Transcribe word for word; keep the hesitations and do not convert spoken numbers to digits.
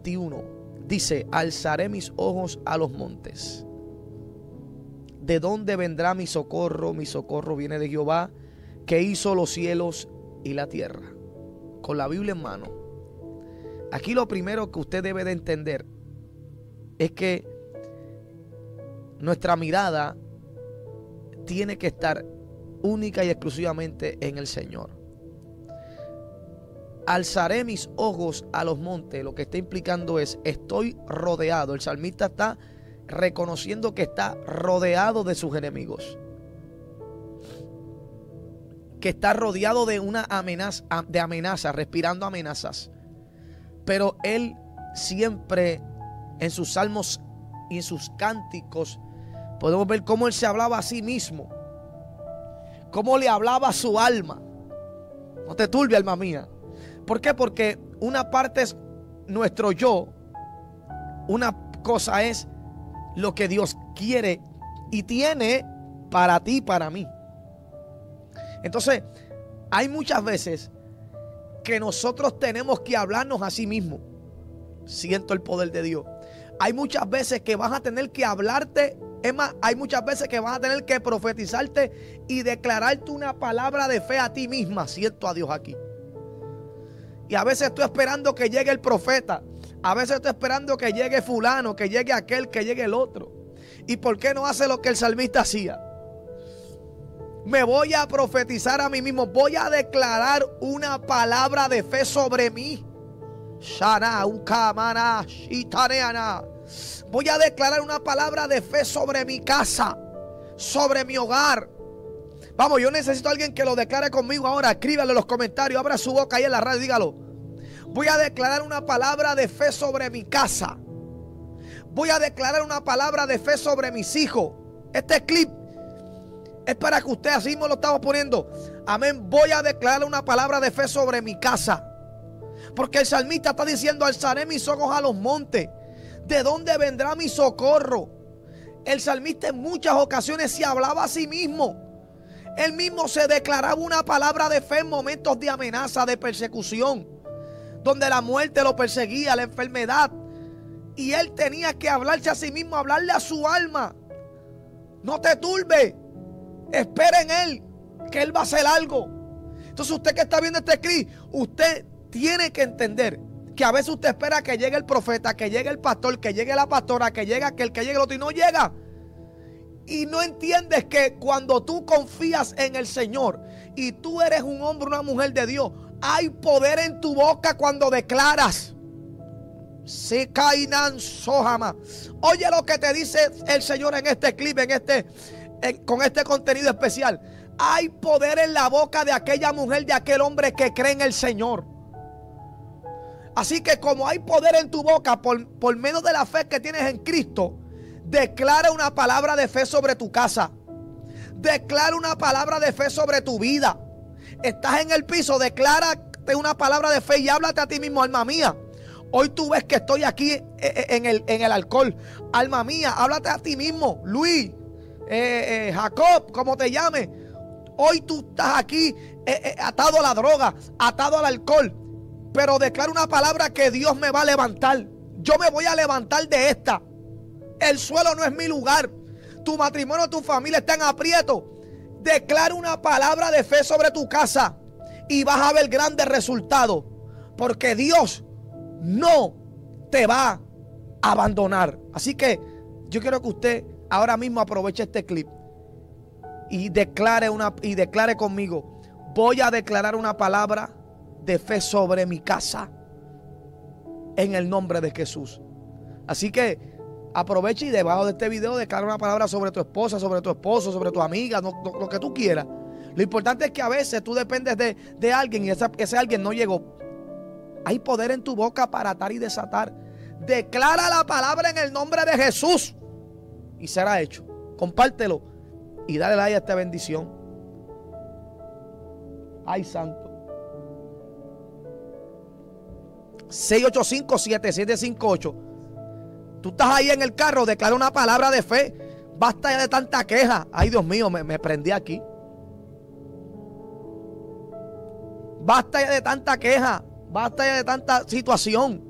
veintiuno dice: alzaré mis ojos a los montes. ¿De dónde vendrá mi socorro? Mi socorro viene de Jehová, que hizo los cielos y la tierra. Con la Biblia en mano. Aquí lo primero que usted debe de entender es que nuestra mirada tiene que estar única y exclusivamente en el Señor. Alzaré mis ojos a los montes. Lo que está implicando es: estoy rodeado. El salmista está reconociendo que está rodeado de sus enemigos, que está rodeado de una amenaza, de amenazas, respirando amenazas. Pero él siempre, en sus salmos y en sus cánticos, podemos ver cómo él se hablaba a sí mismo, cómo le hablaba a su alma. No te turbe, alma mía. ¿Por qué? Porque una parte es nuestro yo, una cosa es lo que Dios quiere y tiene para ti y para mí. Entonces, hay muchas veces que nosotros tenemos que hablarnos a sí mismos. Siento el poder de Dios. Hay muchas veces que vas a tener que hablarte. Es más, hay muchas veces que vas a tener que profetizarte y declararte una palabra de fe a ti misma. Siento a Dios aquí. Y a veces estoy esperando que llegue el profeta. A veces estoy esperando que llegue fulano, que llegue aquel, que llegue el otro. ¿Y por qué no hace lo que el salmista hacía? Me voy a profetizar a mí mismo. Voy a declarar una palabra de fe sobre mí. Voy a declarar una palabra de fe sobre mi casa, sobre mi hogar. Vamos, yo necesito a alguien que lo declare conmigo ahora. Escríbalo en los comentarios. Abra su boca ahí en la radio, dígalo. Voy a declarar una palabra de fe sobre mi casa. Voy a declarar una palabra de fe sobre mis hijos. Este clip es para que usted, así mismo lo estamos poniendo. Amén. Voy a declarar una palabra de fe sobre mi casa. Porque el salmista está diciendo: alzaré mis ojos a los montes. ¿De dónde vendrá mi socorro? El salmista en muchas ocasiones se hablaba a sí mismo. Él mismo se declaraba una palabra de fe en momentos de amenaza, de persecución, donde la muerte lo perseguía, la enfermedad. Y él tenía que hablarse a sí mismo, hablarle a su alma. No te turbe. Espera en él, que él va a hacer algo. Entonces, usted que está viendo este clip, usted tiene que entender que a veces usted espera que llegue el profeta, que llegue el pastor, que llegue la pastora, que llegue aquel, que llegue el otro, y no llega. Y no entiendes que cuando tú confías en el Señor y tú eres un hombre, una mujer de Dios, hay poder en tu boca cuando declaras. Se cainan sojama. Oye lo que te dice el Señor en este clip, en este, en, con este contenido especial. Hay poder en la boca de aquella mujer, de aquel hombre que cree en el Señor. Así que como hay poder en tu boca por, por medio de la fe que tienes en Cristo, declara una palabra de fe sobre tu casa. Declara una palabra de fe sobre tu vida. Estás en el piso, declárate una palabra de fe y háblate a ti mismo: alma mía, hoy tú ves que estoy aquí en el, en el alcohol. Alma mía, háblate a ti mismo. Luis, eh, eh, Jacob, como te llames, hoy tú estás aquí eh, eh, atado a la droga, atado al alcohol. Pero declara una palabra que Dios me va a levantar. Yo me voy a levantar de esta. El suelo no es mi lugar. Tu matrimonio, tu familia está en aprieto. Declara una palabra de fe sobre tu casa y vas a ver grandes resultados. Porque Dios no te va a abandonar. Así que yo quiero que usted ahora mismo aproveche este clip y declare una y declare conmigo: voy a declarar una palabra de fe sobre mi casa en el nombre de Jesús. Así que aprovecha y debajo de este video declara una palabra sobre tu esposa, sobre tu esposo, sobre tu amiga, no, no, lo que tú quieras. Lo importante es que a veces tú dependes de, de alguien y ese, ese alguien no llegó. Hay poder en tu boca para atar y desatar. Declara la palabra en el nombre de Jesús y será hecho. Compártelo y dale like a esta bendición. Ay, santo. seis ocho cinco, siete siete cinco ocho. Tú estás ahí en el carro, declara una palabra de fe. Basta ya de tanta queja. Ay, Dios mío, me, me prendí aquí. Basta ya de tanta queja. Basta ya de tanta situación.